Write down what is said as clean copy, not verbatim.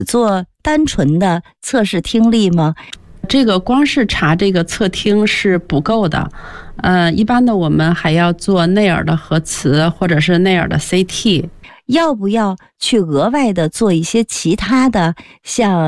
做单纯的测试听力吗？ 这个光是查这个测听是不够的，一般的我们还要做内耳的核磁或者是内耳的 CT。 要不要去额外的做一些其他的，像